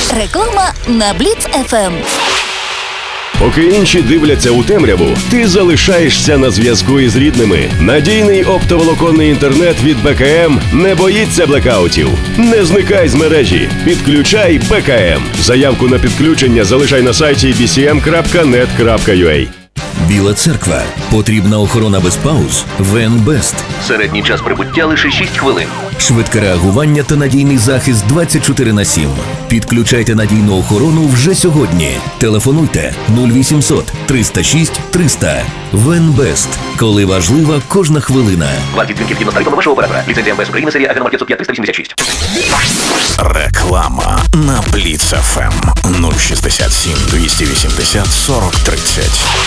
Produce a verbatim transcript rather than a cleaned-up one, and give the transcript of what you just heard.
Реклама на Бліц еф ем. Поки інші дивляться у темряву, ти залишаєшся на зв'язку із рідними. Надійний оптоволоконний інтернет від Бе Ка Ем не боїться блекаутів. Не зникай з мережі. Підключай Бе Ка Ем. Заявку на підключення залишай на сайті бі сі ем крапка нет крапка ю а. Біла церква. Потрібна охорона без пауз? Венбест. Середній час прибуття лише шість хвилин. Швидке реагування та надійний захист двадцять чотири на сім. Підключайте надійну охорону вже сьогодні. Телефонуйте нуль вісімсот триста шість триста. Венбест. Коли важлива кожна хвилина. Вартість дзвінків згідно з тарифами вашого оператора. Ліцензія Ем Бе Ес України, серія Агромаркет сто п'ять триста вісімдесят шість. Реклама на Бліц еф ем нуль шістдесят сім двісті вісімдесят сорок тридцять.